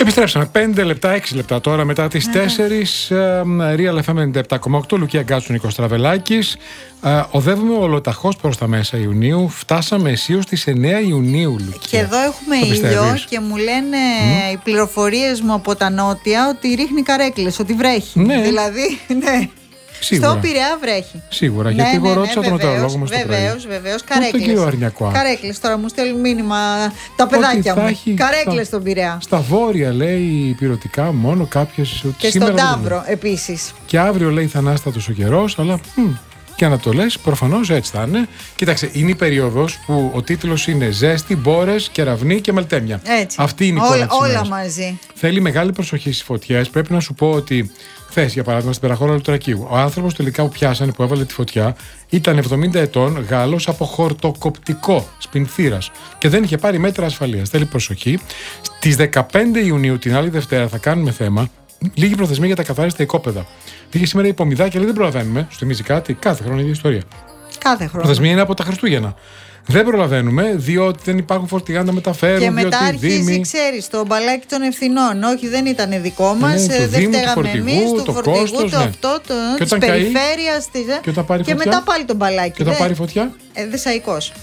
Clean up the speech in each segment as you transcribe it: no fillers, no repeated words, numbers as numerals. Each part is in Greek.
Επιστρέψαμε 5 λεπτά, 6 λεπτά τώρα μετά τις 4. Real FM 97,8. Λουκία Γκάτσου, Νίκος Τραβελάκης. Οδεύουμε ολοταχώς προς τα μέσα Ιουνίου. Φτάσαμε αισίως στις 9 Ιουνίου, Λουκία. Και εδώ έχουμε ήλιο και μου λένε οι πληροφορίες μου από τα νότια ότι ρίχνει καρέκλες, ότι βρέχει. Ναι. Δηλαδή, ναι. Σίγουρα. Στο Πειραιά βρέχει. Σίγουρα, γιατί εγώ ρώτησα τον μετεωρολόγο μας το πρωί. Βεβαίως, καρέκλες. Τώρα μου στέλνουν μήνυμα τα παιδάκια μου. Καρέκλες στον Πειραιά. Στα βόρεια λέει πυρωτικά μόνο κάποιες. Και στον Ταύρο επίσης. Και αύριο λέει θανάστατος ο καιρός, αλλά και να το λες, προφανώς έτσι θα είναι. Κοίταξε, είναι η περίοδος που ο τίτλος είναι Ζέστη, μπόρες, κεραυνοί και μελτέμια. Έτσι. Αυτή είναι η εικόνα της όλα ημέρας. μαζί. Θέλει μεγάλη προσοχή στις φωτιές. Πρέπει να σου πω ότι χθες, για παράδειγμα, στην Περαχώρα Λουτρακίου, ο άνθρωπος τελικά που πιάσανε, που έβαλε τη φωτιά, ήταν 70 ετών, Γάλλος από χορτοκοπτικό, Σπινθήρας. Και δεν είχε πάρει μέτρα ασφαλείας. Θέλει προσοχή. Στις 15 Ιουνίου, την άλλη Δευτέρα, θα κάνουμε θέμα. Λίγη προθεσμία για τα καθάριστα οικόπεδα. Πήγε σήμερα υπομιδάκια, αλλά δεν προλαβαίνουμε. Σου θυμίζει κάτι? Κάθε χρόνο η ίδια ιστορία. Κάθε χρόνο. Προθεσμία είναι από τα Χριστούγεννα. Δεν προλαβαίνουμε, διότι δεν υπάρχουν φορτηγά να τα μεταφέρουν. Και μετά αρχίζει, ξέρεις, το μπαλάκι των ευθυνών. Όχι, δεν ήταν δικό μας, δεν φταίγαμε εμείς, του φορτηγού, το αυτό, της περιφέρειας. Και μετά πάλι το μπαλάκι. Και όταν πάρει φωτιά. Δεσαϊκός.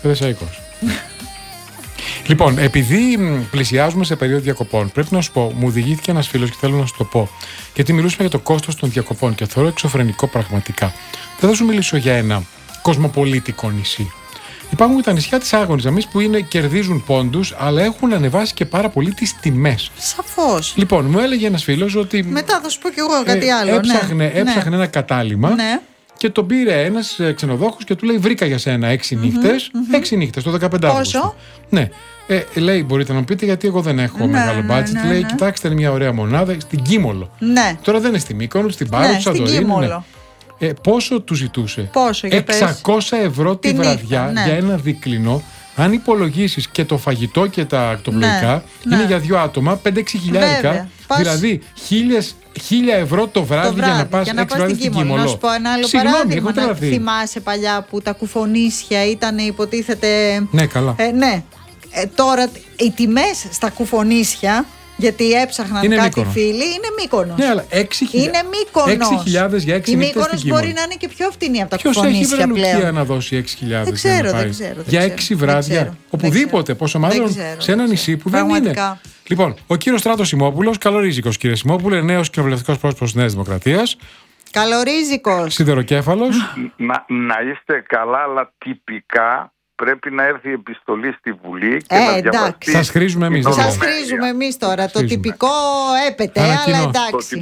Λοιπόν, επειδή πλησιάζουμε σε περίοδο διακοπών, πρέπει να σου πω, μου διηγήθηκε ένας φίλος και θέλω να σου το πω, γιατί μιλούσαμε για το κόστος των διακοπών και θεωρώ εξωφρενικό πραγματικά. Δεν θα σου μιλήσω για ένα κοσμοπολίτικο νησί. Υπάρχουν τα νησιά της Άγωνης Ζαμής που κερδίζουν πόντους, αλλά έχουν ανεβάσει και πάρα πολύ τις τιμές. Σαφώς. Λοιπόν, μου έλεγε ένας φίλος ότι. Μετά θα σου πω κι εγώ κάτι άλλο. Έψαχνε ένα κατάλημα. Ναι. Και τον πήρε ένας ξενοδόχος και του λέει: βρήκα για σένα 6 νύχτες. 6 νύχτες, το 15 Αύγουστο. Πόσο? Ναι. Λέει: μπορείτε να μου πείτε, γιατί εγώ δεν έχω μεγάλο μπάτσετ. Λέει: κοιτάξτε, είναι μια ωραία μονάδα στην Κίμολο. Ναι. Τώρα δεν είναι στη Μύκονο, στην Πάρο, στη Σαντορίνη. Ναι. Πόσο του ζητούσε? 600 ευρώ τη βραδιά για ένα δίκλινο. Αν υπολογίσεις και το φαγητό και τα ακτοπλοϊκά, είναι για 2 άτομα, 5-6 χιλιάρικα. Δηλαδή 1.000 ευρώ το βράδυ για να πας 6 βράδυ στην Κίμολο. Να σου πω ένα άλλο παράδειγμα. Θυμάσαι παλιά που τα κουφονίσια ήταν, υποτίθεται. Ναι, καλά. Ναι. Τώρα οι τιμές στα κουφονίσια, γιατί έψαχναν είναι κάτι Μύκονο. Φίλοι, είναι Μύκονος. Ναι, αλλά 6.000 για 6 νύχτες. Η Μύκονος μπορεί να είναι και πιο φτηνή από τα κουφονίσια πλέον. Ποιος έχει βρελουκία να δώσει 6.000 δεν ξέρω. Για 6 βράδια. Οπουδήποτε, πόσο μάλλον σε ένα νησί που δεν είναι. Λοιπόν, ο κύριος Στράτος Σιμόπουλος, καλορίζικος κύριε Σιμόπουλε, νέος κοινοβουλευτικός πρόσωπος της Νέας Δημοκρατίας. Καλορίζικος. Σιδεροκέφαλος. Να είστε καλά, αλλά τυπικά πρέπει να έρθει η επιστολή στη Βουλή και να διαβαστεί. Σας χρήζουμε εμείς. Σας χρήζουμε εμείς τώρα. Το τυπικό έπεται, αλλά εντάξει.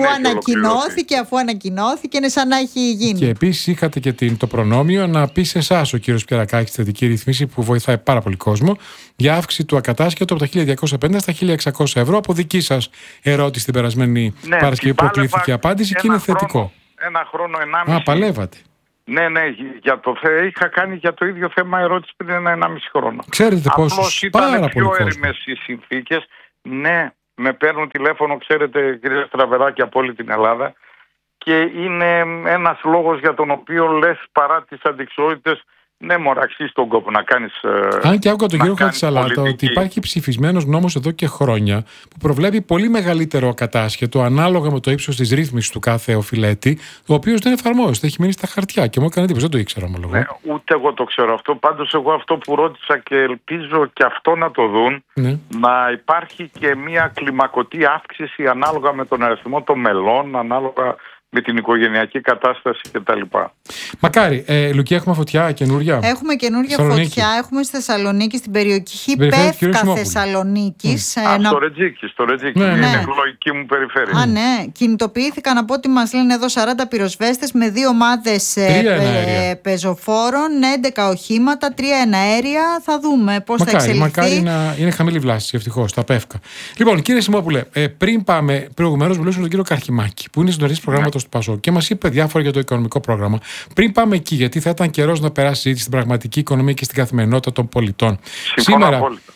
Αφού ανακοινώθηκε, είναι σαν να έχει γίνει. Και επίσης είχατε και το προνόμιο να πει σε εσάς ο κύριος Πιερακάκης τη θετική ρυθμίση που βοηθάει πάρα πολύ κόσμο για αύξηση του ακατάσχετου από τα 1.250 στα 1.600 ευρώ. Από δική σας ερώτηση την περασμένη Παρασκευή προκλήθηκε απάντηση και είναι θετικό. Ένα χρόνο, 1,5. Παλεύατε. Ναι, είχα κάνει για το ίδιο θέμα ερώτηση πριν 1,5 χρόνο. Ξέρετε πόσους, πάρα πολύ κόσμο. Ήταν πιο έρημες οι συνθήκες. Ναι, με παίρνουν τηλέφωνο, ξέρετε, κύριε Στραβεράκη, από όλη την Ελλάδα. Και είναι ένας λόγος για τον οποίο λες, παρά τις αντικσότητες, ναι, μωραξί στον κόπο να κάνεις. Αν και άκουγα τον κύριο Χατζησαλάτα ότι υπάρχει ψηφισμένος νόμος εδώ και χρόνια που προβλέπει πολύ μεγαλύτερο ακατάσχετο ανάλογα με το ύψος της ρύθμισης του κάθε οφειλέτη, ο οποίος δεν εφαρμόζεται, έχει μείνει στα χαρτιά και μου έκανε εντύπωση, δεν το ήξερα ομολογώ. Ναι, ούτε εγώ το ξέρω αυτό. Πάντως, εγώ αυτό που ρώτησα και ελπίζω και αυτό να το δουν, να υπάρχει και μια κλιμακωτή αύξηση ανάλογα με τον αριθμό των μελών, ανάλογα με την οικογενειακή κατάσταση κτλ. Μακάρι. Λουκία, έχουμε φωτιά καινούρια. Έχουμε καινούρια φωτιά. Έχουμε στη Θεσσαλονίκη, στην περιοχή Πεύκα Θεσσαλονίκης. Στο Ρετζίκι. Ναι. Είναι εκλογική μου περιφέρεια. Ναι. Κινητοποιήθηκαν από ό,τι μας λένε εδώ 40 πυροσβέστες με 2 ομάδες πεζοφόρων, 11 οχήματα, 3 εναέρια. Θα δούμε πώς θα εξελιχθεί. Μακάρι να είναι χαμηλή βλάστηση, ευτυχώς, στα Πεύκα. Λοιπόν, κύριε Σιμόπουλε, πριν πάμε, προηγουμένως μιλούσαμε με τον κύριο Καρχιμάκη, που είναι συντονιστής προγράμματος του ΠΑΣΟΚ και μας είπε διάφορα για το οικονομικό πρόγραμμα. Πριν πάμε εκεί, γιατί θα ήταν καιρός να περάσει συζήτηση στην πραγματική οικονομία και στην καθημερινότητα των πολιτών.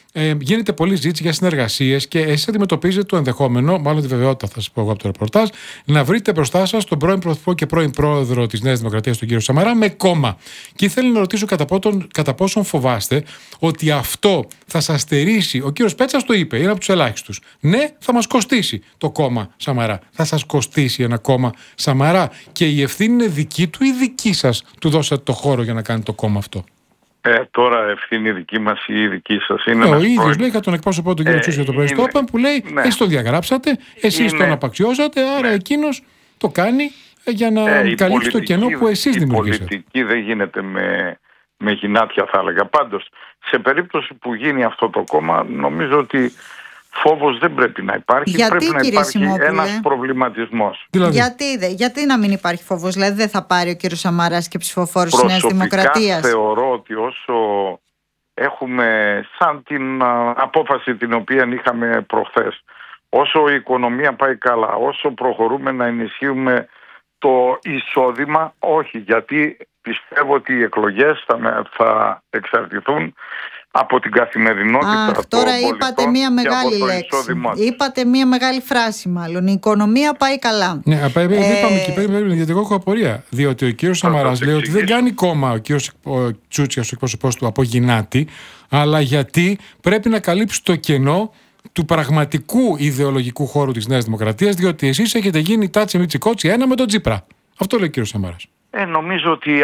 γίνεται πολλή ζήτηση για συνεργασίες και εσείς αντιμετωπίζετε το ενδεχόμενο, μάλλον τη βεβαιότητα θα σας πω εγώ από το ρεπορτάζ, να βρείτε μπροστά σας τον πρώην Πρωθυπουργό και πρώην Πρόεδρο της Νέας Δημοκρατίας, τον κύριο Σαμαρά, με κόμμα. Και ήθελα να ρωτήσω κατά πόσον φοβάστε ότι αυτό θα σας στερήσει. Ο κύριος Πέτσας το είπε, είναι από τους ελάχιστους. Ναι, θα μας κοστίσει το κόμμα Σαμαρά. Θα σας κοστίσει ένα κόμμα Σαμαρά και η ευθύνη είναι δική του ή δική σας, του δώσατε το χώρο για να κάνει το κόμμα αυτό? Τώρα ευθύνη δική μας ή δική σας είναι. Ο ίδιος λέει για τον εκπρόσωπό του κ. Τσούσια το πρωί στο Open που λέει εσείς το διαγράψατε, εσείς τον απαξιώσατε, άρα εκείνος το κάνει για να καλύψει το κενό που εσείς δημιουργήσατε. Η πολιτική δεν γίνεται με γυνάτια, θα έλεγα. Πάντως, σε περίπτωση που γίνει αυτό το κόμμα, νομίζω ότι φόβος δεν πρέπει να υπάρχει. Πρέπει να υπάρχει ένας προβληματισμός. Δηλαδή. Γιατί να μην υπάρχει φόβος? Δηλαδή δεν θα πάρει ο κύριος Σαμαράς και ψηφοφόρους της Νέας Δημοκρατίας? Προσωπικά θεωρώ ότι όσο έχουμε σαν την απόφαση την οποία είχαμε προχθές, όσο η οικονομία πάει καλά, όσο προχωρούμε να ενισχύουμε το εισόδημα, όχι, γιατί πιστεύω ότι οι εκλογές θα εξαρτηθούν από την καθημερινότητα. Τώρα είπατε μία μεγάλη λέξη. Είπατε μία μεγάλη φράση, μάλλον. Η οικονομία πάει καλά. Ναι, είπαμε και πρέπει, γιατί εγώ έχω απορία. Διότι ο κύριος Σαμαράς λέει ότι δεν κάνει κόμμα ο κύριος Τσούτσιας, ο εκπρόσωπός του, από γυνάτη, αλλά γιατί πρέπει να καλύψει το κενό του πραγματικού ιδεολογικού χώρου της Νέας Δημοκρατίας, διότι εσείς έχετε γίνει τάτσι μίτσι κότσι ένα με τον Τσίπρα. Αυτό λέει ο κύριος Σαμαράς. Νομίζω ότι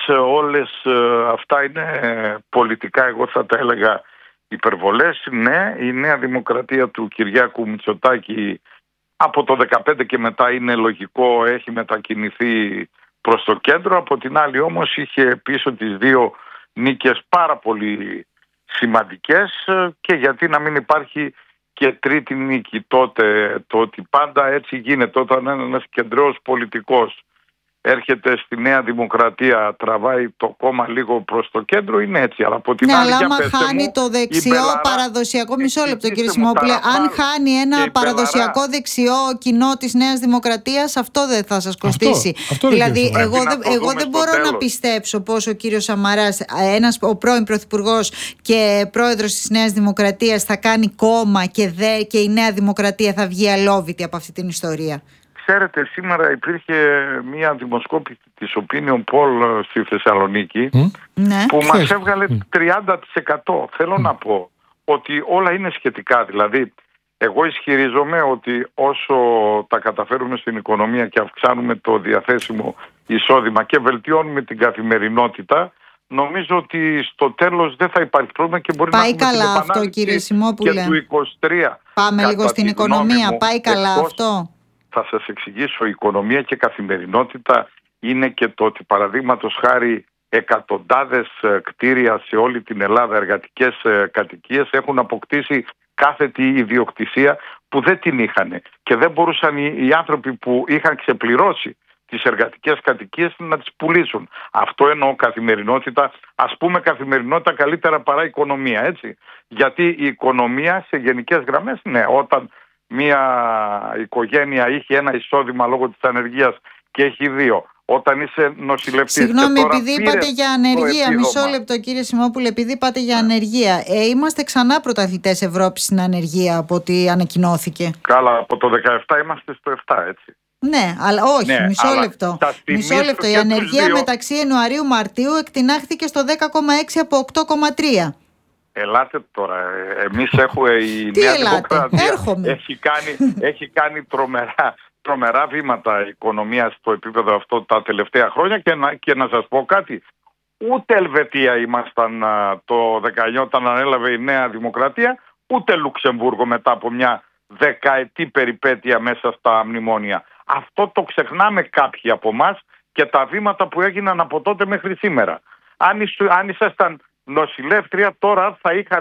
αυτά είναι πολιτικά, εγώ θα τα έλεγα, υπερβολές. Ναι, η Νέα Δημοκρατία του Κυριάκου Μητσοτάκη από το 2015 και μετά είναι λογικό, έχει μετακινηθεί προς το κέντρο. Από την άλλη όμως είχε πίσω τις δύο νίκες πάρα πολύ σημαντικές, και γιατί να μην υπάρχει και τρίτη νίκη τότε? Το ότι πάντα έτσι γίνεται όταν ένας κεντρός πολιτικός έρχεται στη Νέα Δημοκρατία, τραβάει το κόμμα λίγο προς το κέντρο, είναι έτσι. Αλλά από την άλλη, άμα χάνει το δεξιό παραδοσιακό, μισό λεπτό κύριε Σιμόπουλε, αν χάνει ένα παραδοσιακό δεξιό κοινό της Νέας Δημοκρατίας, αυτό δεν θα σας κοστίσει? Δηλαδή, εγώ δεν μπορώ να πιστέψω πως ο κύριος Σαμαράς, ο πρώην Πρωθυπουργός και Πρόεδρος της Νέας Δημοκρατίας, θα κάνει κόμμα και η Νέα Δημοκρατία θα βγει αλόβητη από αυτή την ιστορία. Ξέρετε, σήμερα υπήρχε μια δημοσκόπηση της Opinion Poll στη Θεσσαλονίκη που μας έβγαλε 30%. Θέλω να πω ότι όλα είναι σχετικά. Δηλαδή, εγώ ισχυρίζομαι ότι όσο τα καταφέρουμε στην οικονομία και αυξάνουμε το διαθέσιμο εισόδημα και βελτιώνουμε την καθημερινότητα, νομίζω ότι στο τέλος δεν θα υπάρχει πρόβλημα και μπορεί πάει να καλά την αυτό, κύριε Σιμόπουλε. Και του 23. Πάμε λίγο στην οικονομία. Πάει καλά αυτό? Θα σας εξηγήσω, η οικονομία και καθημερινότητα είναι και το ότι παραδείγματος χάρη εκατοντάδες κτίρια σε όλη την Ελλάδα, εργατικές κατοικίες, έχουν αποκτήσει κάθετη ιδιοκτησία που δεν την είχαν και δεν μπορούσαν οι άνθρωποι που είχαν ξεπληρώσει τις εργατικές κατοικίες να τις πουλήσουν. Αυτό εννοώ καθημερινότητα. Ας πούμε καθημερινότητα καλύτερα παρά οικονομία, έτσι. Γιατί η οικονομία σε γενικές γραμμές, ναι, όταν μια οικογένεια είχε ένα εισόδημα λόγω της ανεργίας και έχει δύο. Όταν είσαι νοσηλευτής. Συγγνώμη, επειδή είπατε για ανεργία, μισό λεπτό κύριε Σιμόπουλε, επειδή είπατε για ανεργία. Είμαστε ξανά πρωταθλητές Ευρώπης στην ανεργία από ό,τι ανακοινώθηκε. Καλά, από το 17 είμαστε στο 7, έτσι. Ναι, αλλά όχι, ναι, μισό λεπτό. Μισό λεπτό. Η ανεργία μεταξύ Ιανουαρίου-Μαρτίου εκτινάχθηκε στο 10,6 από 8,3. Ελάτε τώρα, εμείς έχουμε η Νέα Δημοκρατία έχει κάνει τρομερά βήματα η οικονομία στο επίπεδο αυτό τα τελευταία χρόνια και να σας πω κάτι, ούτε Ελβετία ήμασταν το 19 όταν ανέλαβε η Νέα Δημοκρατία, ούτε Λουξεμβούργο μετά από μια δεκαετή περιπέτεια μέσα στα μνημόνια. Αυτό το ξεχνάμε κάποιοι από εμάς και τα βήματα που έγιναν από τότε μέχρι σήμερα. Αν ήσασταν νοσηλεύτρια τώρα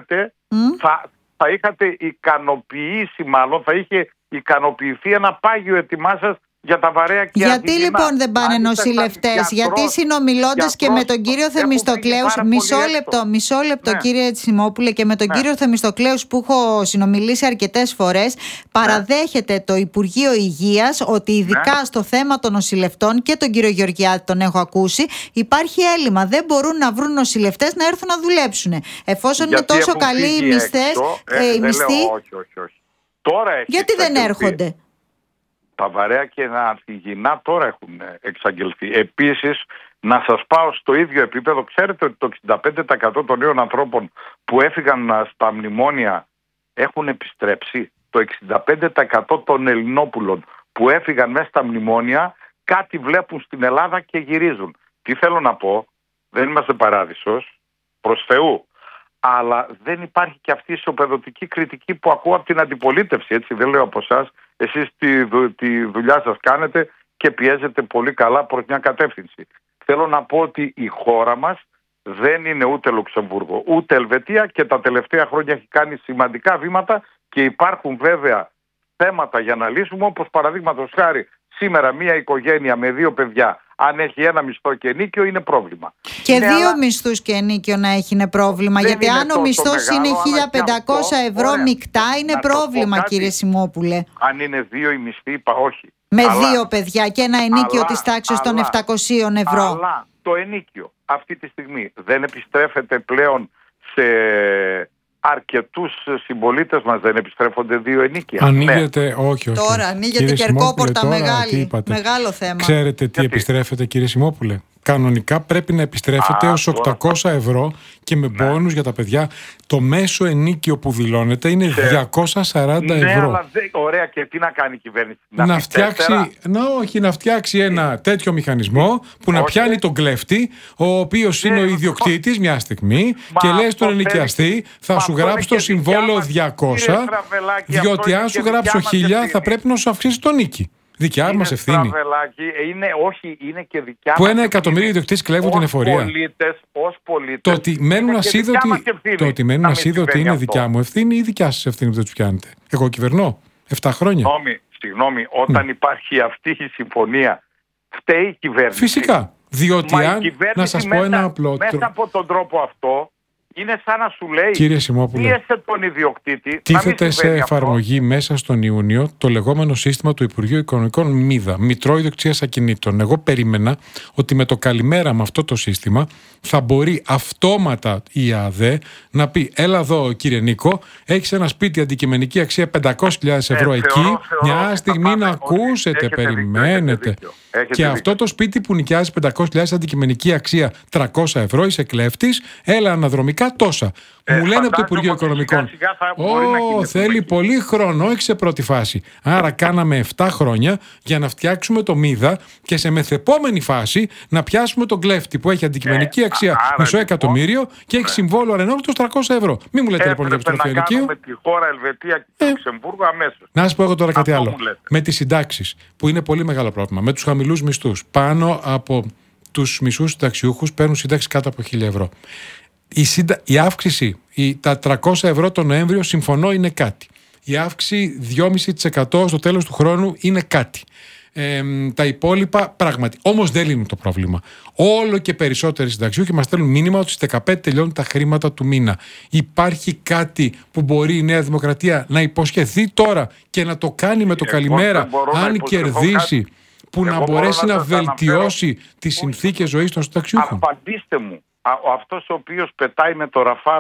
θα είχατε ικανοποιήσει, μάλλον θα είχε ικανοποιηθεί ένα πάγιο αίτημά σας για τα βαρέα και γιατί λοιπόν δεν πάνε νοσηλευτές, γιατί συνομιλώντας και με τον κύριο Θεμιστοκλέους, μισό λεπτό ναι. Κύριε Τσιμόπουλε, και με τον κύριο Θεμιστοκλέους που έχω συνομιλήσει αρκετές φορές, παραδέχεται το Υπουργείο Υγείας ότι ειδικά στο θέμα των νοσηλευτών, και τον κύριο Γεωργιάδη τον έχω ακούσει, υπάρχει έλλειμμα, δεν μπορούν να βρουν νοσηλευτές να έρθουν να δουλέψουν. Εφόσον είναι τόσο καλοί οι μισθές, όχι. Τώρα γιατί δεν έρχονται? Τα βαρέα και υγιεινά τώρα έχουν εξαγγελθεί. Επίσης, να σας πάω στο ίδιο επίπεδο. Ξέρετε ότι το 65% των νέων ανθρώπων που έφυγαν στα μνημόνια έχουν επιστρέψει. Το 65% των Ελληνόπουλων που έφυγαν μέσα στα μνημόνια κάτι βλέπουν στην Ελλάδα και γυρίζουν. Τι θέλω να πω, δεν είμαστε παράδεισος, προς Θεού. Αλλά δεν υπάρχει και αυτή η ισοπεδωτική κριτική που ακούω από την αντιπολίτευση. Έτσι δεν λέω από εσάς. Εσείς τη δουλειά σας κάνετε και πιέζετε πολύ καλά προς μια κατεύθυνση. Θέλω να πω ότι η χώρα μας δεν είναι ούτε Λουξεμβούργο ούτε Ελβετία και τα τελευταία χρόνια έχει κάνει σημαντικά βήματα και υπάρχουν βέβαια θέματα για να λύσουμε, όπως παραδείγματος χάρη σήμερα μια οικογένεια με 2 παιδιά, αν έχει ένα μισθό και ενίκιο, είναι πρόβλημα. Και 2 μισθούς και ενίκιο να έχει είναι πρόβλημα. Γιατί αν ο μισθός είναι 1.500 ευρώ μεικτά, είναι πρόβλημα, κύριε Σιμόπουλε. Αν είναι 2 οι μισθοί, είπα όχι. Με 2 παιδιά και ένα ενίκιο της τάξης των 700 ευρώ. Αλλά το ενίκιο αυτή τη στιγμή δεν επιστρέφεται πλέον σε αρκετούς συμπολίτες μας, δεν επιστρέφονται 2 ενίκια. Ανοίγεται, όχι. Τώρα ανοίγεται Κερκόπορτα μεγάλο θέμα. Ξέρετε τι επιστρέφεται, κύριε Σιμόπουλε? Κανονικά πρέπει να επιστρέφεται έως 800 ευρώ και με μπόνους για τα παιδιά. Το μέσο ενίκιο που δηλώνεται είναι 240 ευρώ. Ναι, αλλά ωραία, και τι να κάνει η κυβέρνηση? Να φτιάξει ένα τέτοιο μηχανισμό που να πιάνει τον κλέφτη, ο οποίος είναι ο ιδιοκτήτης μια στιγμή, και λέει στον ενοικιαστή, θα σου γράψω το συμβόλαιο 200, διότι αν σου γράψω 1000 θα πρέπει να σου αυξήσει το νίκη. Δικιά μας ευθύνη. Είναι και δικιά που 1 εκατομμύριο ιδιοκτήτες κλέβουν την εφορία. Ως πολίτες. Το ότι μένουν ασίδωτοι είναι δικιά μου ευθύνη ή δικιά σας ευθύνη που δεν τους πιάνετε? Εγώ κυβερνώ 7 χρόνια. Συγγνώμη, όταν υπάρχει αυτή η συμφωνία, φταίει η κυβέρνηση. Φυσικά. Διότι να σας πω ένα απλό. Μέσα από τον τρόπο αυτό, είναι σαν να σου λέει, κύριε Σιμόπουλε, πίεσε τον ιδιοκτήτη. Τίθεται σε εφαρμογή μέσα στον Ιούνιο το λεγόμενο σύστημα του Υπουργείου Οικονομικών ΜΙΔΑ, Μητρό Ιδιοκτησίας Ακινήτων. Εγώ περίμενα ότι με το καλημέρα με αυτό το σύστημα θα μπορεί αυτόματα η ΑΔΕ να πει: έλα εδώ, κύριε Νίκο, έχεις ένα σπίτι αντικειμενική αξία 500.000 ευρώ εκεί. Μια στιγμή να ακούσετε, περιμένετε. Και αυτό το σπίτι που νοικιάζει 500.000 αντικειμενική αξία 300 ευρώ, είσαι κλέφτης, έλα αναδρομικά τόσα. Μου λένε από το Υπουργείο Οικονομικών. Θέλει πολύ χρόνο, όχι σε πρώτη φάση. Άρα κάναμε 7 χρόνια για να φτιάξουμε το ΜΙΔΑ και σε μεθεπόμενη φάση να πιάσουμε τον κλέφτη που έχει αντικειμενική αξία μισό εκατομμύριο και έχει συμβόλαιο ανενόχλητος 300 ευρώ. Μην μου λέτε λοιπόν για επιστροφή ενοικίου. Με τη χώρα Ελβετία και το Λουξεμβούργο αμέσως. Να σας πω εγώ τώρα κάτι άλλο. Με τις συντάξεις, που είναι πολύ μεγάλο πρόβλημα, με τους χαμηλούς μισθούς. Πάνω από τους μισούς συνταξιούχους παίρνουν σύνταξη κάτω από 1.000 ευρώ. Η αύξηση, τα 300 ευρώ το Νοέμβριο, συμφωνώ, είναι κάτι. Η αύξηση 2,5% στο τέλος του χρόνου είναι κάτι. Τα υπόλοιπα πράγματι. Όμως δεν λύνουν το πρόβλημα. Όλο και περισσότεροι συνταξιούχοι μας στέλνουν μήνυμα ότι στις 15 τελειώνουν τα χρήματα του μήνα. Υπάρχει κάτι που μπορεί η Νέα Δημοκρατία να υποσχεθεί τώρα και να το κάνει με το καλημέρα, αν κερδίσει, που να μπορέσει να βελτιώσει τις συνθήκες ζωής των συνταξιούχων? Απαντήστε μου. Αυτός ο οποίος πετάει με το Ραφάλ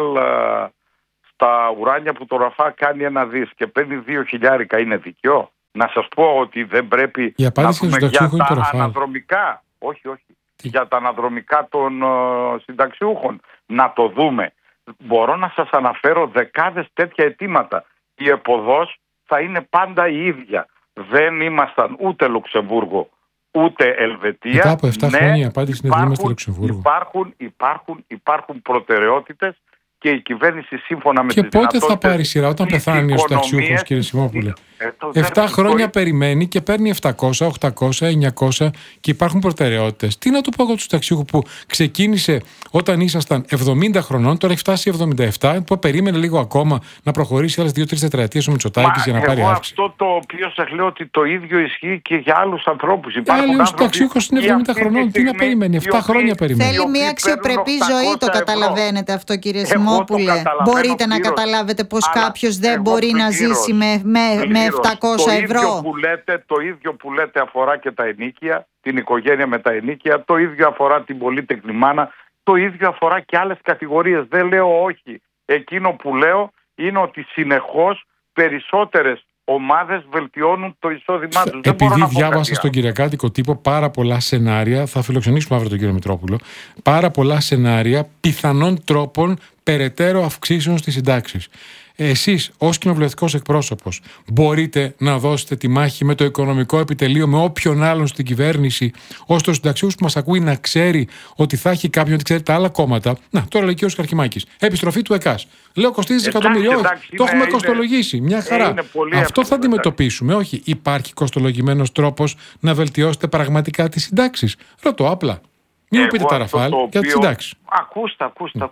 στα ουράνια, που το Ραφάλ κάνει 1 δις και παίρνει 2.000, είναι δίκαιο? Να σας πω ότι δεν πρέπει να πούμε για τα αναδρομικά. Όχι. Για τα αναδρομικά των συνταξιούχων. Να το δούμε. Μπορώ να σας αναφέρω δεκάδες τέτοια αιτήματα. Η εποδός θα είναι πάντα η ίδια. Δεν ήμασταν ούτε Λουξεμβούργο ούτε Ελβετία. Μετά από 7 χρόνια η απάντηση είναι δεν είμαστε Λουξεμβούργο. Υπάρχουν προτεραιότητες και η κυβέρνηση σύμφωνα με τις δυνατότητες. Και πότε θα πάρει σειρά? Όταν πεθάνει ο συνταξιούχος, κύριε Σιμόπουλε? 7 χρόνια περιμένει και παίρνει 700, 800, 900 και υπάρχουν προτεραιότητες. Τι να του πω εγώ του συνταξιούχου που ξεκίνησε όταν ήσασταν 70 χρονών, τώρα έχει φτάσει 77, που περίμενε λίγο ακόμα να προχωρήσει άλλες 2-3 τετραετίες ο Μητσοτάκης για να πάρει αύξηση. Αυτό το οποίο σας λέω ότι το ίδιο ισχύει και για άλλους ανθρώπους. Ο συνταξιούχος είναι 70 χρονών, τι να περιμένει, 7 χρόνια περιμένει. Θέλει μια αξιοπρεπή ζωή, το καταλαβαίνετε αυτό, κύριε Σιμόπουλε? Μπορείτε να καταλάβετε πως κάποιος δεν μπορεί να ζήσει με 700 ευρώ? Το ίδιο που λέτε αφορά και τα ενοίκια, την οικογένεια με τα ενοίκια, το ίδιο αφορά την πολύτεκνη μάνα, το ίδιο αφορά και άλλες κατηγορίες. Δεν λέω όχι. Εκείνο που λέω είναι ότι συνεχώς περισσότερες ομάδες βελτιώνουν το εισόδημά τους. Επειδή διάβασα στον κυριακάτικο τύπο πάρα πολλά σενάρια, θα φιλοξενήσουμε αύριο τον κύριο Μητρόπουλο, πάρα πολλά σενάρια πιθανών τρόπων περαιτέρω αυξήσεων στις συντάξεις. Εσείς ως κοινοβουλευτικός εκπρόσωπος μπορείτε να δώσετε τη μάχη με το οικονομικό επιτελείο, με όποιον άλλον στην κυβέρνηση, ώστε ο συνταξιούχος που μας ακούει να ξέρει ότι θα έχει κάποιον, ότι ξέρει τα άλλα κόμματα? Να, τώρα λέει ο κ. Καρχημάκης, επιστροφή του ΕΚΑΣ. Λέω κοστίζει δισεκατομμυρίων. Το έχουμε κοστολογήσει. Μια χαρά. Αυτό θα αντιμετωπίσουμε. Όχι, υπάρχει κοστολογημένος τρόπος να βελτιώσετε πραγματικά τις συντάξεις? Ρωτώ απλά. Μην μου πείτε τα ραφάλ για τις συντάξεις. Ακούστε.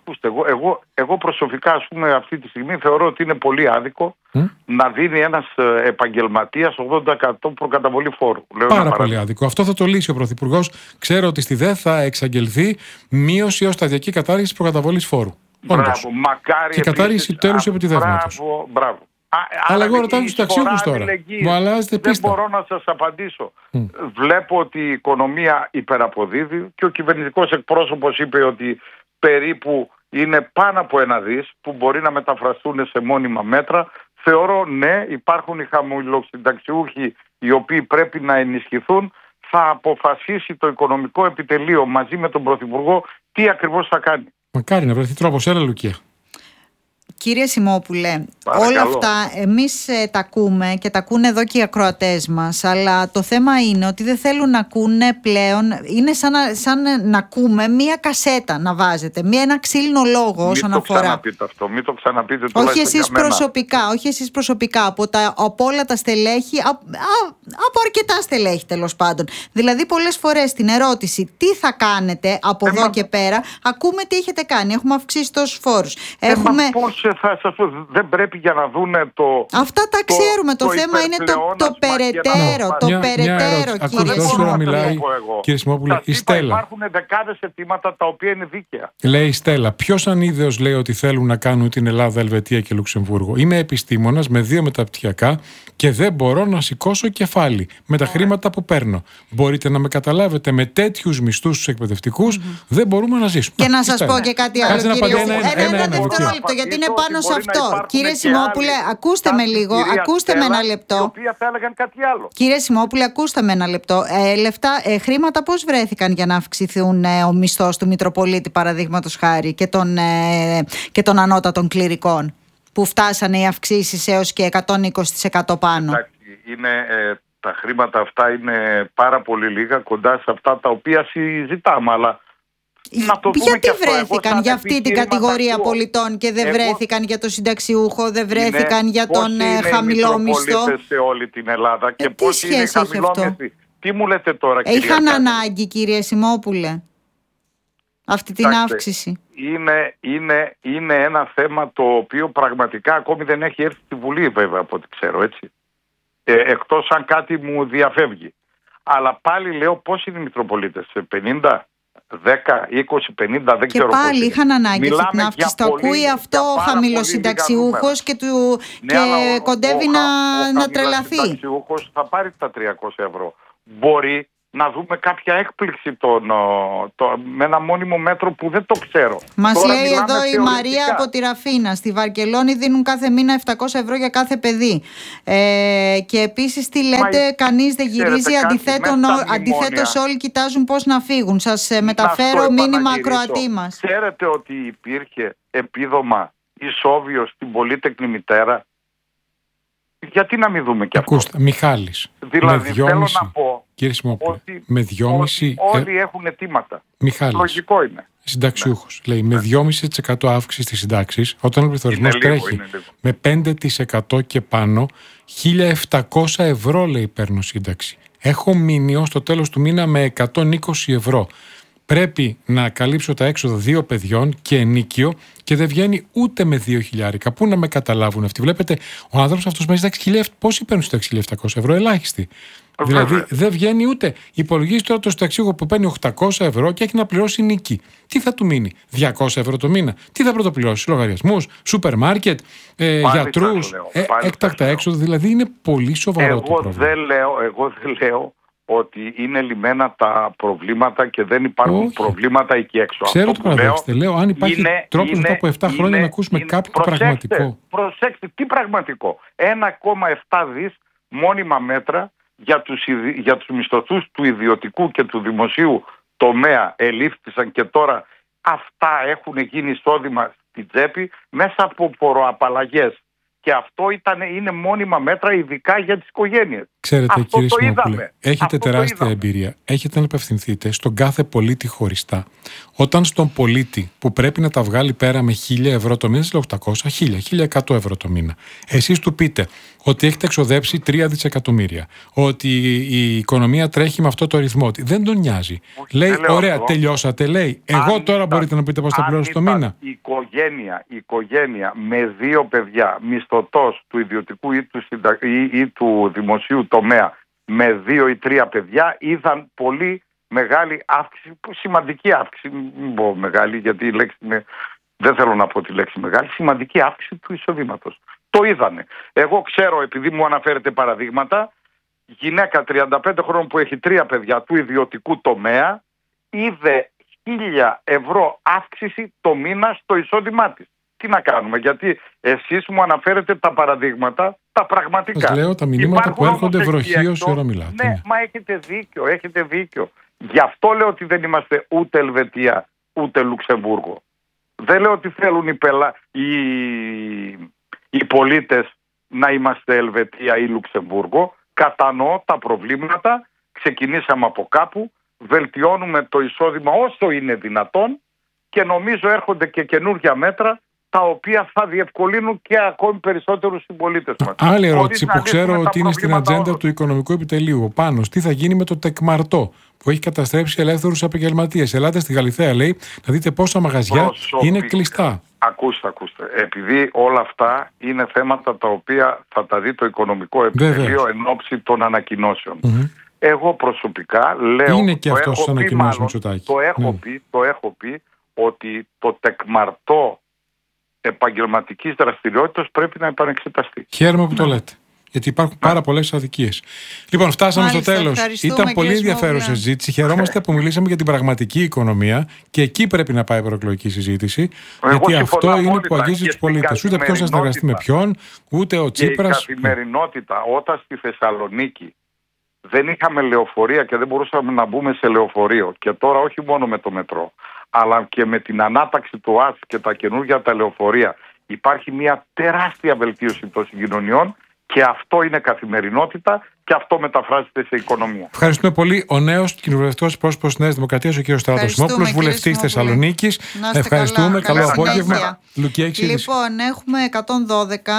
Εγώ προσωπικά, ας πούμε, αυτή τη στιγμή θεωρώ ότι είναι πολύ άδικο να δίνει ένας επαγγελματίας 80% προκαταβολή φόρου. Πάρα πολύ άδικο. Αυτό θα το λύσει ο Πρωθυπουργός. Ξέρω ότι στη ΔΕ θα εξαγγελθεί μείωση ως σταδιακή κατάργηση της προκαταβολής φόρου. Μπράβο, μακάρι. Και κατάργηση τέλους επιτιδεύματος. Μπράβο. Αλλά εγώ ρωτάω τους συνταξιούχους τώρα. Μου αλλάζετε πίστα. Δεν μπορώ να σας απαντήσω. Βλέπω ότι η οικονομία υπεραποδίδει και ο κυβερνητικός εκπρόσωπος είπε ότι περίπου είναι πάνω από 1 δις που μπορεί να μεταφραστούν σε μόνιμα μέτρα. Θεωρώ ναι, υπάρχουν οι χαμηλοσυνταξιούχοι οι οποίοι πρέπει να ενισχυθούν. Θα αποφασίσει το οικονομικό επιτελείο μαζί με τον Πρωθυπουργό τι ακριβώς θα κάνει. Μακάρι να βρεθεί τρόπος. Έλα, Λουκία. Κύριε Σιμόπουλε, παρακαλώ. Όλα αυτά εμείς τα ακούμε και τα ακούνε εδώ και οι ακροατές μας, αλλά το θέμα είναι ότι δεν θέλουν να ακούνε πλέον, είναι σαν να ακούμε μία κασέτα να βάζετε, ένα ξύλινο λόγο όσον αφορά. Μην το ξαναπείτε όχι εσείς προσωπικά, από όλα τα στελέχη, από αρκετά στελέχη τέλος πάντων. Δηλαδή πολλές φορές την ερώτηση τι θα κάνετε από εδώ και πέρα, ακούμε τι έχετε κάνει, έχουμε αυξήσει τόσους φόρους. Θα σας πω, δεν πρέπει για να δούνε το... Αυτά τα ξέρουμε, το θέμα είναι το περαιτέρω, κύριε Σιμόπουλε. Κύριε Σιμόπουλε, η Στέλλα. Υπάρχουν δεκάδες αιτήματα τα οποία είναι δίκαια. Λέει η Στέλλα, ποιος ανίδεος λέει ότι θέλουν να κάνουν την Ελλάδα, Ελβετία και Λουξεμβούργο? Είμαι επιστήμονας με 2 μεταπτυχιακά και δεν μπορώ να σηκώσω κεφάλι με τα χρήματα που παίρνω. Μπορείτε να με καταλάβετε, με τέτοιους μισθούς στους εκπαιδευτικούς δεν μπορούμε να ζήσουμε. Και να σας πω και κάτι άλλο, κύριε. Ένα δευτερόλεπτο, γιατί είναι πάνω σε αυτό. Κύριε Σιμόπουλε, ακούστε με λίγο, ακούστε με ένα λεπτό. Οι οποίοι θα έλεγαν κάτι άλλο. Κύριε Σιμόπουλε, ακούστε με ένα λεπτό. Χρήματα πώς βρέθηκαν για να αυξηθούν ο μισθός του Μητροπολίτη, παραδείγματος χάρη, και των ανώτατων κληρικών, που φτάσανε οι αυξήσεις έως και 120% πάνω? Τα χρήματα αυτά είναι πάρα πολύ λίγα, κοντά σε αυτά τα οποία συζητάμε, αλλά γιατί βρέθηκαν για αυτή την κατηγορία πολιτών και δεν βρέθηκαν για το συνταξιούχο, δεν βρέθηκαν για τον χαμηλόμισθο? Σε όλη την Ελλάδα και πώς είναι χαμηλόμισθοι? Τι μου λέτε τώρα, είχαν ανάγκη, κύριε Σιμόπουλε, αυτή την αύξηση? Είναι ένα θέμα το οποίο πραγματικά ακόμη δεν έχει έρθει στη Βουλή, βέβαια, από ό,τι ξέρω, έτσι. Εκτός αν κάτι μου διαφεύγει. Αλλά πάλι λέω, πώς είναι οι Μητροπολίτες? 50, 10, 20, 50, δεν ξέρω πώς. Και πάλι είχαν ανάγκη αυτή την αύξηση. Το ακούει αυτό ο χαμηλοσυνταξιούχος και κοντεύει να τρελαθεί. Ο χαμηλοσυνταξιούχος θα πάρει τα 300 ευρώ. Μπορεί να δούμε κάποια έκπληξη με ένα μόνιμο μέτρο που δεν το ξέρω. Μας λέει εδώ η Μαρία από τη Ραφίνα. Στη Βαρκελόνη δίνουν κάθε μήνα 700 ευρώ για κάθε παιδί. Και επίσης τι λέτε, κανείς δεν γυρίζει, αντιθέτως όλοι κοιτάζουν πώς να φύγουν. Σας μεταφέρω μήνυμα ακροατή μας. Ξέρετε ότι υπήρχε επίδομα ισόβιο στην πολύτεκνη μητέρα? Γιατί να μην δούμε και αυτό? Ακούστε, Μιχάλης. Δηλαδή θέλω να πω Κύριε Σιμόπουλε, με 2,5... Όλοι έχουν αιτήματα. Μιχάλης, λογικό είναι. Συνταξιούχος, λέει, με 2,5% αύξηση στις συντάξεις, όταν ο πληθωρισμός τρέχει με 5% και πάνω, 1.700 ευρώ, λέει, παίρνω σύνταξη. Έχω μείνει ως το τέλος του μήνα με 120 ευρώ. Πρέπει να καλύψω τα έξοδα 2 παιδιών και ενίκιο και δεν βγαίνει ούτε με 2.000. Πού να με καταλάβουν αυτοί? Βλέπετε, ο άνθρωπος αυτός με συντάξει πόσοι παίρνουν συντάξει 1.700 ευρώ? Ελάχιστοι. Δηλαδή δεν βγαίνει ούτε. Υπολογίζει τώρα το συνταξίουχο που παίρνει 800 ευρώ και έχει να πληρώσει νίκη. Τι θα του μείνει? 200 ευρώ το μήνα. Τι θα πρωτοπληρώσει? Λογαριασμούς, σούπερ μάρκετ, γιατρούς, έκτακτα έξοδα. Δηλαδή είναι πολύ σοβαρό το πρόβλημα. Εγώ δεν λέω ότι είναι λυμμένα τα προβλήματα και δεν υπάρχουν προβλήματα εκεί έξω. Ξέρω το παραδέχεστε. Λέω αν υπάρχει τρόπος μετά από 7 χρόνια να ακούσουμε κάτι πραγματικό. Προσέξτε, τι πραγματικό? 1,7 δις μόνιμα μέτρα για τους μισθωτούς του ιδιωτικού και του δημοσίου τομέα ελήφθησαν και τώρα αυτά έχουν γίνει εισόδημα στην τσέπη μέσα από φοροαπαλλαγές. Και αυτό είναι μόνιμα μέτρα ειδικά για τις οικογένειες. Ξέρετε, κύριε Σιμόπουλε, έχετε τεράστια εμπειρία. Έχετε να απευθυνθείτε στον κάθε πολίτη χωριστά. Όταν στον πολίτη που πρέπει να τα βγάλει πέρα με 1.000 ευρώ το μήνα, 800, 1.100 ευρώ το μήνα, εσείς του πείτε ότι έχετε εξοδέψει 3 δισεκατομμύρια, ότι η οικονομία τρέχει με αυτό το ρυθμό, δεν τον νοιάζει. Λέει, ωραία, τελειώσατε, λέει. Εγώ τώρα μπορείτε να πείτε πώς θα πληρώσω το μήνα. Η οικογένεια με 2 παιδιά, μισθωτός του ιδιωτικού ή του δημοσίου τομέα με 2 ή 3 παιδιά, είδαν πολύ μεγάλη αύξηση, σημαντική αύξηση, μην πω μεγάλη γιατί η λέξη είναι, δεν θέλω να πω τη λέξη μεγάλη, σημαντική αύξηση του εισοδήματος. Το είδανε. Εγώ ξέρω, επειδή μου αναφέρετε παραδείγματα, γυναίκα 35 χρόνων που έχει 3 παιδιά του ιδιωτικού τομέα είδε 1.000 ευρώ αύξηση το μήνα στο εισόδημά της. Τι να κάνουμε, γιατί εσείς μου αναφέρετε τα παραδείγματα, τα πραγματικά. Σας λέω τα μηνύματα που έρχονται βροχή όση ώρα μιλάτε. Ναι, μα έχετε δίκιο. Γι' αυτό λέω ότι δεν είμαστε ούτε Ελβετία, ούτε Λουξεμβούργο. Δεν λέω ότι θέλουν οι πολίτες να είμαστε Ελβετία ή Λουξεμβούργο. Κατανοώ τα προβλήματα, ξεκινήσαμε από κάπου, βελτιώνουμε το εισόδημα όσο είναι δυνατόν και νομίζω έρχονται και καινούργια μέτρα τα οποία θα διευκολύνουν και ακόμη περισσότερους συμπολίτες μας. Άλλη ερώτηση που ξέρω ότι είναι στην ατζέντα του Οικονομικού Επιτελείου. Ο Πάνος, τι θα γίνει με το τεκμαρτό που έχει καταστρέψει ελεύθερους επαγγελματίες? Ελάτε στη Γαλιθέα, λέει, να δείτε πόσα μαγαζιά είναι κλειστά. Ακούστε. Επειδή όλα αυτά είναι θέματα τα οποία θα τα δει το Οικονομικό Επιτελείο εν ώψη των ανακοινώσεων. Εγώ προσωπικά λέω, είναι και αυτό στις ανακοινώσεις, το έχω πει ότι το τεκμαρτό επαγγελματικής δραστηριότητας πρέπει να επανεξεταστεί. Χαίρομαι που το λέτε. Γιατί υπάρχουν πάρα πολλές αδικίες. Λοιπόν, φτάσαμε στο τέλος. Ήταν πολύ ενδιαφέρουσα συζήτηση. Χαιρόμαστε που μιλήσαμε για την πραγματική οικονομία και εκεί πρέπει να πάει η προεκλογική συζήτηση. Γιατί αυτό είναι που αγγίζει τους πολίτες. Ούτε ποιος θα συνεργαστεί με ποιον, ούτε ο Τσίπρας. Η καθημερινότητα, όταν στη Θεσσαλονίκη δεν είχαμε λεωφορεία και δεν μπορούσαμε να μπούμε σε λεωφορείο, και τώρα όχι μόνο με το μετρό, αλλά και με την ανάταξη του ΑΣ και τα καινούργια τα λεωφορεία, υπάρχει μια τεράστια βελτίωση των συγκοινωνιών και αυτό είναι καθημερινότητα και αυτό μεταφράζεται σε οικονομία. Ευχαριστούμε πολύ. Ο νέος κοινοβουλευτικός πρόσωπος της Νέας Δημοκρατίας, ο κ. Στράτος Σιμόπουλος, βουλευτής Θεσσαλονίκης. Ευχαριστούμε. Καλό απόγευμα. Λοιπόν, έχουμε 112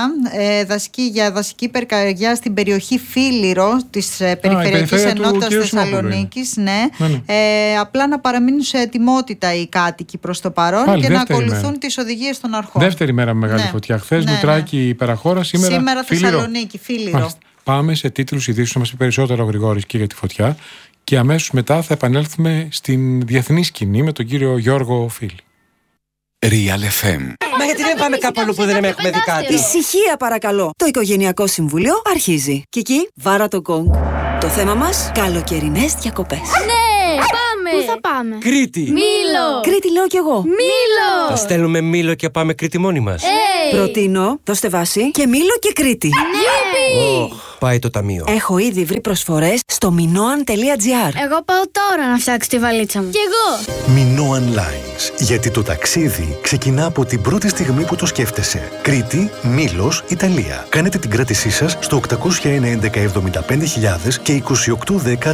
για δασική υπερκαλλιέργεια στην περιοχή Φίλιρο της Περιφερειακής Ενότητας Θεσσαλονίκης. Ναι. Απλά να παραμείνουν σε ετοιμότητα οι κάτοικοι προς το παρόν και να ακολουθούν τις οδηγίες των αρχών. Δεύτερη μέρα με μεγάλη φωτιά. Χθες Λουτράκη, Υπεραχώρα, σήμερα Θεσσαλονίκη, Φίλιρο. Πάμε σε τίτλους ειδήσεων, να μας πει περισσότερο ο Γρηγόρης και για τη φωτιά και αμέσως μετά θα επανέλθουμε στην διεθνή σκηνή με τον κύριο Γιώργο Φίλη. Real FM. Μα γιατί δεν πάμε κάπου αλλού που δεν έχουμε δει κάτι? Ησυχία παρακαλώ. Το Οικογενειακό Συμβούλιο αρχίζει. Κική, βάρα το γκονγκ. Το θέμα μας, καλοκαιρινές διακοπές. Ναι, πάμε! Πού θα πάμε? Κρήτη! Μήλο! Κρήτη λέω κι εγώ. Μήλο! Θα στέλνουμε Μήλο και πάμε Κρήτη μόνοι μας. Προτείνω, δώστε βάση και Μήλο και Κρήτη. Ναι! πάει το ταμείο. Έχω ήδη βρει προσφορές στο minoan.gr. Εγώ πάω τώρα να φτιάξω τη βαλίτσα μου. Κι εγώ! Minoan Lines. Γιατί το ταξίδι ξεκινά από την πρώτη στιγμή που το σκέφτεσαι. Κρήτη, Μήλος, Ιταλία. Κάνετε την κράτησή σας στο 811 75.000 και 2810 399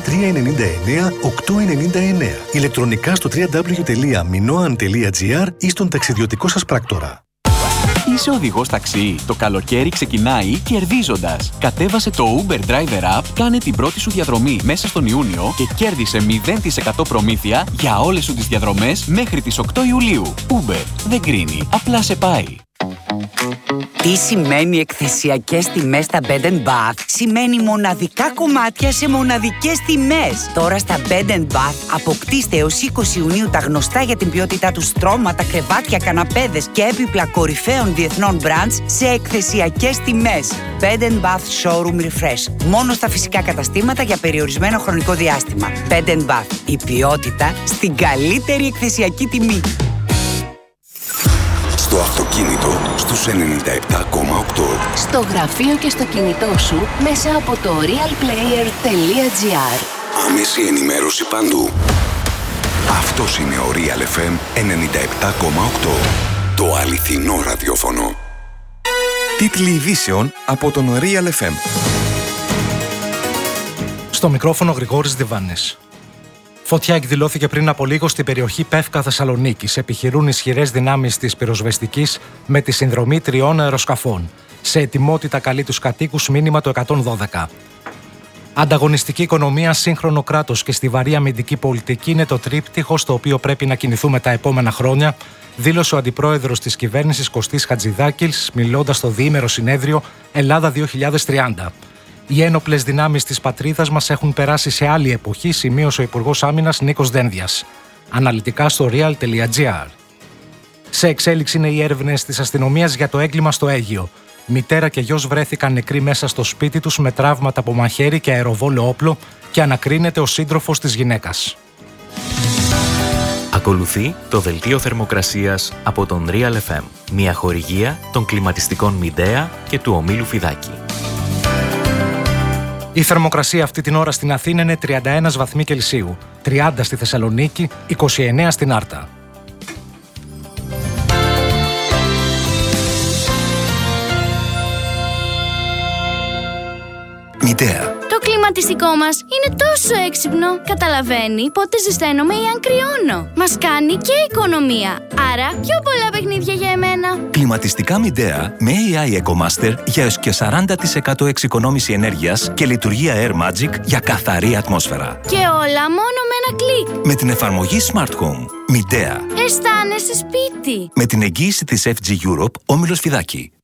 899. Ηλεκτρονικά στο www.minoan.gr ή στον ταξιδιωτικό σας πράκτορα. Είσαι οδηγός ταξί. Το καλοκαίρι ξεκινάει κερδίζοντας. Κατέβασε το Uber Driver App, κάνε την πρώτη σου διαδρομή μέσα στον Ιούνιο και κέρδισε 0% προμήθεια για όλες σου τις διαδρομές μέχρι τις 8 Ιουλίου. Uber δεν κρίνει, απλά σε πάει. Τι σημαίνει εκθεσιακές τιμές στα Bed & Bath? Σημαίνει μοναδικά κομμάτια σε μοναδικές τιμές. Τώρα στα Bed & Bath αποκτήστε έως 20 Ιουνίου τα γνωστά για την ποιότητά του στρώματα, κρεβάτια, καναπέδες και έπιπλα κορυφαίων διεθνών brands σε εκθεσιακές τιμές. Bed & Bath Showroom Refresh. Μόνο στα φυσικά καταστήματα για περιορισμένο χρονικό διάστημα. Bed & Bath. Η ποιότητα στην καλύτερη εκθεσιακή τιμή. Στο αυτοκίνητο στους 97,8. Στο γραφείο και στο κινητό σου μέσα από το realplayer.gr. Άμεση ενημέρωση παντού. Αυτός είναι ο Real FM 97,8. Το αληθινό ραδιόφωνο. Τίτλοι ειδήσεων από τον Real FM. Στο μικρόφωνο Γρηγόρης Διβάνης. Φωτιά εκδηλώθηκε πριν από λίγο στην περιοχή Πεύκα Θεσσαλονίκης. Επιχειρούν ισχυρές δυνάμεις της πυροσβεστικής με τη συνδρομή 3 αεροσκαφών. Σε ετοιμότητα καλεί τους κατοίκους μήνυμα το 112. Ανταγωνιστική οικονομία, σύγχρονο κράτος και στιβαρή αμυντική πολιτική είναι το τρίπτυχο στο οποίο πρέπει να κινηθούμε τα επόμενα χρόνια, δήλωσε ο αντιπρόεδρος της κυβέρνησης Κωστής Χατζηδάκης, μιλώντας στο διήμερο συνέδριο Ελλάδα 2030. Οι ένοπλες δυνάμεις της πατρίδας μας έχουν περάσει σε άλλη εποχή, σημείωσε ο Υπουργός Άμυνας Νίκος Δένδιας. Αναλυτικά στο real.gr. Σε εξέλιξη είναι οι έρευνες της αστυνομίας για το έγκλημα στο Αίγυο. Μητέρα και γιος βρέθηκαν νεκροί μέσα στο σπίτι τους με τραύματα από μαχαίρι και αεροβόλο όπλο και ανακρίνεται ο σύντροφος της γυναίκας. Ακολουθεί το δελτίο θερμοκρασίας από τον Real FM, μια χορηγία των κλιματιστικών Μιντέα και του ομίλου Φιδάκη. Η θερμοκρασία αυτή την ώρα στην Αθήνα είναι 31 βαθμοί Κελσίου, 30 στη Θεσσαλονίκη, 29 στην Άρτα. Μητέα. Το κλιματιστικό μας είναι τόσο έξυπνο. Καταλαβαίνει πότε ζεσταίνομαι ή αν κρυώνω. Μας κάνει και οικονομία. Άρα πιο πολλά παιχνίδια για εμένα. Κλιματιστικά Μητέα με AI EcoMaster για έως και 40% εξοικονόμηση ενέργειας και λειτουργία Air Magic για καθαρή ατμόσφαιρα. Και όλα μόνο με ένα κλικ. Με την εφαρμογή Smart Home. Μητέα. Αισθάνεσαι σπίτι. Με την εγγύηση της FG Europe, όμιλος Φιδάκη.